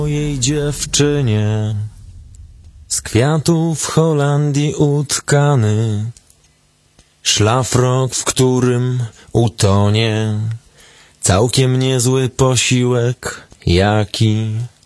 Mojej dziewczynie z kwiatów Holandii utkany szlafrok, w którym utonie całkiem niezły posiłek, jaki